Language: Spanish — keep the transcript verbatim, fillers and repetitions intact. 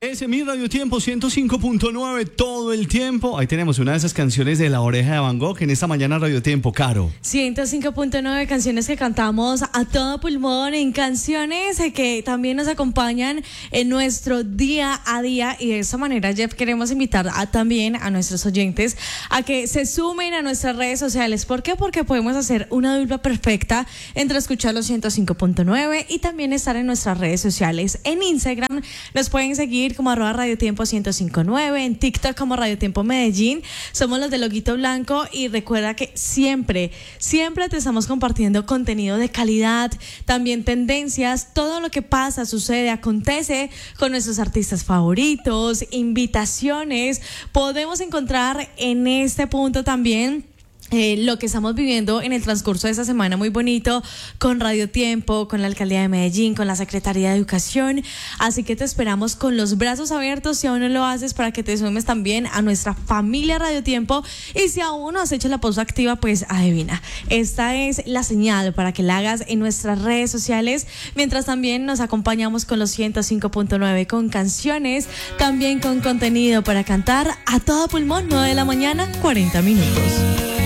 Ese mi Radio Tiempo ciento cinco punto nueve todo el tiempo. Ahí tenemos una de esas canciones de La Oreja de Van Gogh en esta mañana Radio Tiempo, Caro. ciento cinco punto nueve canciones que cantamos a todo pulmón, en canciones que también nos acompañan en nuestro día a día. Y de esta manera, Jeff, queremos invitar a, también a nuestros oyentes a que se sumen a nuestras redes sociales. ¿Por qué? Porque podemos hacer una dupla perfecta entre escuchar los ciento cinco punto nueve y también estar en nuestras redes sociales. En Instagram nos pueden seguir como arroba Radio Tiempo ciento cinco punto nueve, en TikTok como Radio Tiempo Medellín. Somos los de Loguito Blanco y recuerda que siempre, siempre te estamos compartiendo contenido de calidad, también tendencias, todo lo que pasa, sucede, acontece con nuestros artistas favoritos, invitaciones. Podemos encontrar en este punto también Eh, lo que estamos viviendo en el transcurso de esta semana muy bonito con Radio Tiempo, con la Alcaldía de Medellín, con la Secretaría de Educación. Así que te esperamos con los brazos abiertos si aún no lo haces, para que te sumes también a nuestra familia Radio Tiempo. Y si aún no has hecho la pausa activa, pues adivina, esta es la señal para que la hagas en nuestras redes sociales, mientras también nos acompañamos con los ciento cinco punto nueve con canciones, también con contenido para cantar a todo pulmón. Nueve de la mañana, cuarenta minutos.